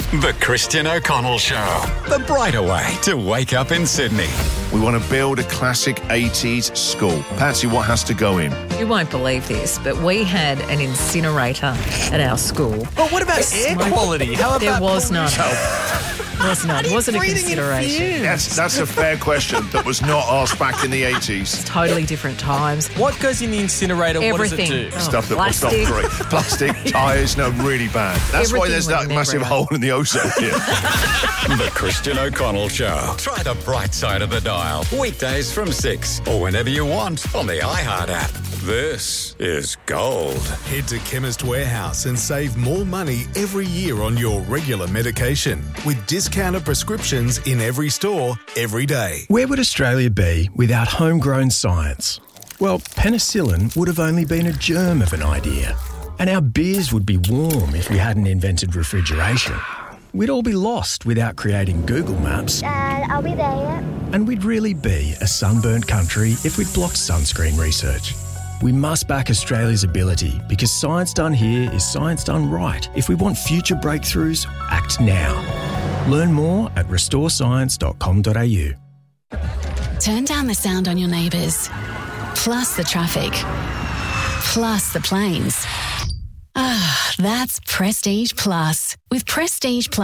The Christian O'Connell Show. The brighter way to wake up in Sydney. We want to build a classic 80s school. Patsy, what has to go in? You won't believe this, but we had an incinerator at our school. But what about air quality? How about There was none. Was none. It wasn't a consideration. That's a fair question that was not asked back in the 80s. Totally different times. What goes in the incinerator? Everything. What does it do? Stuff that was not Plastic. great. Plastic, tyres, no, really bad. That's why Everything there's went that massive everywhere. hole in the ozone here. The Christian O'Connell Show. Try the bright side of the dial. Weekdays from 6 or whenever you want on the iHeart app. This is gold. Head to Chemist Warehouse and save more money every year on your regular medication with discounted prescriptions in every store, every day. Where would Australia be without homegrown science? Well, penicillin would have only been a germ of an idea. And our beers would be warm if we hadn't invented refrigeration. We'd all be lost without creating Google Maps. Dad, are we there yet? And we'd really be a sunburnt country if we'd blocked sunscreen research. We must back Australia's ability because science done here is science done right. If we want future breakthroughs, act now. Learn more at restorescience.com.au. Turn down the sound on your neighbours, plus the traffic, plus the planes. Ah, that's Prestige Plus. With Prestige Plus,